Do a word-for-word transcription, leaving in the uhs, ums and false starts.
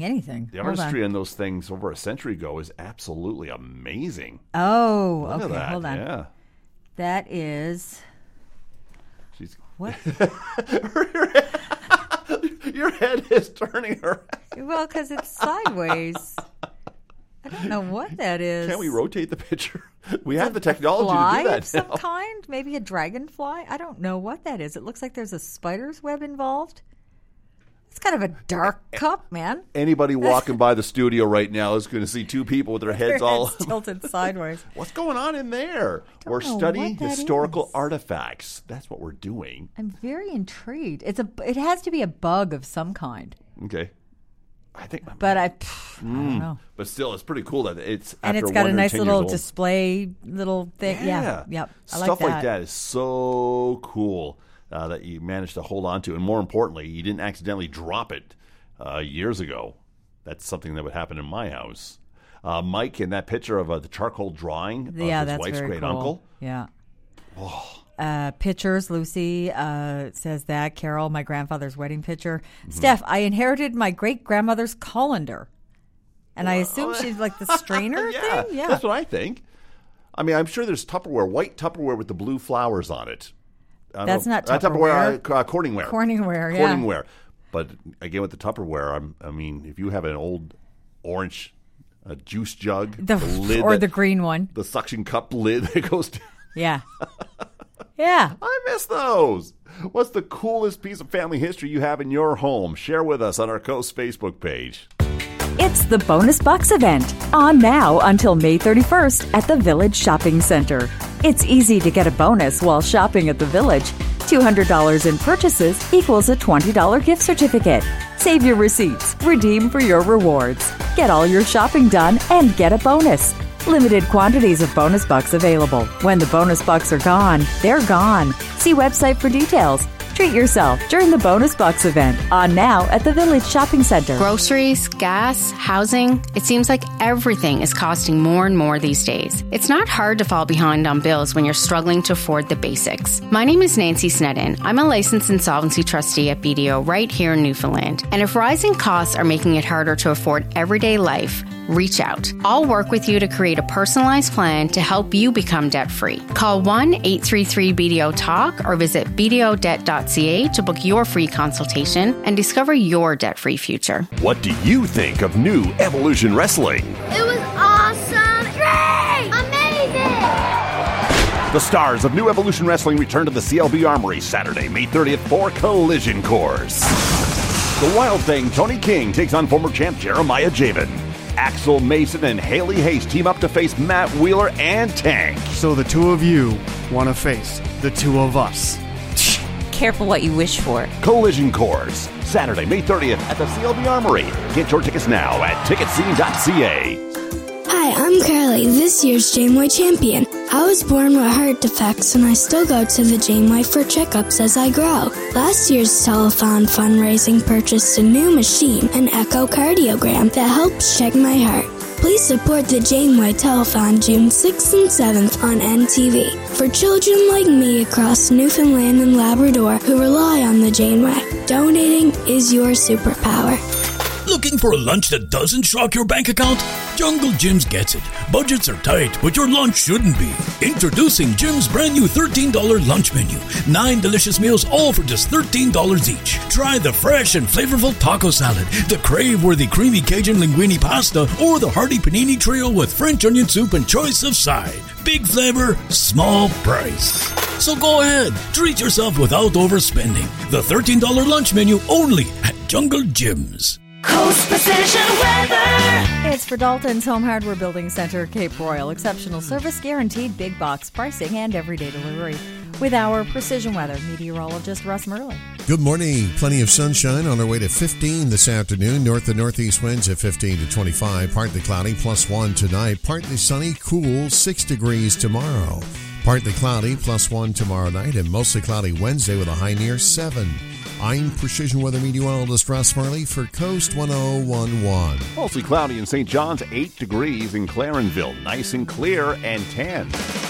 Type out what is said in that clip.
anything. The artistry on. on those things over a century ago is absolutely amazing. Oh, Look okay. At that. Hold on. Yeah. That is. She's what? Your head is turning around. Well, because it's sideways. I don't know what that is. Can't we rotate the picture? We It's have the technology fly to do that of some now. kind? Maybe a dragonfly? I don't know what that is. It looks like there's a spider's web involved. It's kind of a dark cup, man. Anybody walking by the studio right now is going to see two people with their heads Their all heads tilted sideways. What's going on in there? don't We're know studying what that historical is. artifacts. That's what we're doing. I'm very intrigued. It's a. It has to be a bug of some kind. Okay. I think, But I, pff, I don't know. but still, it's pretty cool that it's And after it's got a nice one hundred ten little years old. display little thing. Yeah. Yeah. Yep. I Stuff like like that is so cool uh, that you managed to hold on to. And more importantly, you didn't accidentally drop it uh, years ago. That's something that would happen in my house. Uh, Mike, in that picture of uh, the charcoal drawing of Yeah, his that's wife's very great cool. uncle. Yeah. Uh, pictures, Lucy uh, says that. Carol, my grandfather's wedding picture. Mm-hmm. Steph, I inherited my great-grandmother's colander. And I assume she's like the strainer yeah, thing? Yeah. That's what I think. I mean, I'm sure there's Tupperware, white Tupperware with the blue flowers on it. I don't That's know. not Uh, Tupperware. Tupperware, uh, Corningware. Corningware, yeah. Corningware. But again, with the Tupperware, I'm, I mean, if you have an old orange uh, juice jug, The, the lid or that- the green one. the suction cup lid that goes down. Yeah. Yeah. I miss those. What's the coolest piece of family history you have in your home? Share with us on our Coast Facebook page. It's the Bonus Bucks event, on now until May thirty-first at the Village Shopping Center. It's easy to get a bonus while shopping at the Village. two hundred dollars in purchases equals a twenty dollars gift certificate. Save your receipts, redeem for your rewards. Get all your shopping done and get a bonus. Limited quantities of Bonus Bucks available. When the Bonus Bucks are gone, they're gone. See website for details. Treat yourself during the Bonus Bucks event, on now at the Village Shopping Center. Groceries, gas, housing. It seems like everything is costing more and more these days. It's not hard to fall behind on bills when you're struggling to afford the basics. My name is Nancy Snedden. I'm a licensed insolvency trustee at B D O right here in Newfoundland. And if rising costs are making it harder to afford everyday life, reach out. I'll work with you to create a personalized plan to help you become debt-free. Call one eight three three B D O talk or visit b d o debt dot c a to book your free consultation and discover your debt-free future. What do you think of new Evolution Wrestling? It was awesome! Great! Amazing! The stars of New Evolution Wrestling return to the C L B Armory Saturday, May thirtieth for Collision Course. The Wild Thing, Tony King, takes on former champ Jeremiah Javen. Axel Mason and Haley Hayes team up to face Matt Wheeler and Tank. So the two of you want to face the two of us. Careful what you wish for. Collision Course, Saturday, May thirtieth at the C L B Armory. Get your tickets now at ticket scene dot c a. Hi, I'm Carly, this year's Janeway champion. I was born with heart defects and I still go to the Janeway for checkups as I grow. Last year's telethon fundraising purchased a new machine, an echocardiogram, that helps check my heart. Please support the Janeway Telethon June sixth and seventh on N T V for children like me across Newfoundland and Labrador who rely on the Janeway. Donating is your superpower. Looking for a lunch that doesn't shock your bank account? Jungle Jim's gets it. Budgets are tight, but your lunch shouldn't be. Introducing Jim's brand new thirteen dollars lunch menu. Nine delicious meals, all for just thirteen dollars each. Try the fresh and flavorful taco salad, the crave-worthy creamy Cajun linguine pasta, or the hearty panini trio with French onion soup and choice of side. Big flavor, small price. So go ahead, treat yourself without overspending. The thirteen dollars lunch menu only at Jungle Jim's. Coast Precision Weather. It's for Dalton's Home Hardware Building Center, Cape Royal. Exceptional service, guaranteed big box pricing, and everyday delivery. With our Precision Weather meteorologist, Russ Merlin. Good morning. Plenty of sunshine on our way to fifteen this afternoon. North and northeast winds at fifteen to twenty-five. Partly cloudy, plus one tonight. Partly sunny, cool, six degrees tomorrow. Partly cloudy, plus one tomorrow night. And mostly cloudy Wednesday with a high near seven. I'm Precision Weather Meteorologist Russ Marley for Coast one oh one one. Mostly cloudy in Saint John's, eight degrees in Clarenville. Nice and clear and ten.